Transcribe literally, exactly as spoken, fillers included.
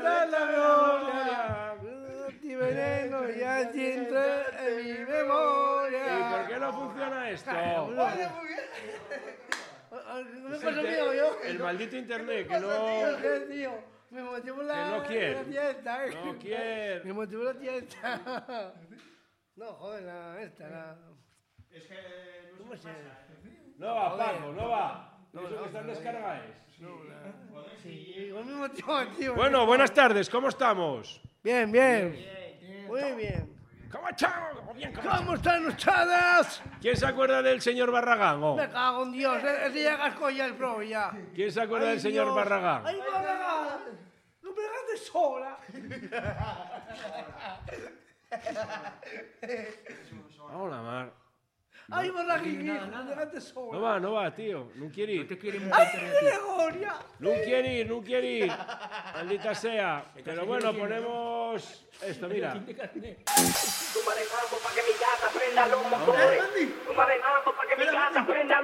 está la gloria. Ti veneno ya entra en mi memoria. ¿Y por qué no funciona esto? Oye, muy bien. ¿Qué pasa mío yo? El maldito internet que no... ¿Qué, tío? Me motivó la, Que no quiere. la tienda. ¿eh? No quiere. Me motivó la tienda. No, joder, la esta, la... Es que... ¿Cómo se llama? No va, Paco, no va. Eso que están descargados. Sí, igual me motivó, tío. Bueno, buenas tardes, ¿cómo estamos? Bien, bien. Muy bien. ¿Cómo estamos? Bien, ¿cómo ¿Cómo están ustedes? ¿Quién se acuerda del señor Barragán? oh? Me cago en Dios, ese ya cascó ya el pro, ya. ¿Quién se acuerda Ay, del señor Dios. Barragán? ¡Ay, Barragán! ¡No me dejes sola! Vamos a mar. ¡Ay, Barragán, hijo! ¡No me dejes sola! No va, no va, tío. No quiere ir. ¡Ay, Gregoria! No quiere ir, no quiere ir. Maldita sea. Pero bueno, ponemos esto, mira. Tu manejamos para que mi gata prenda luz.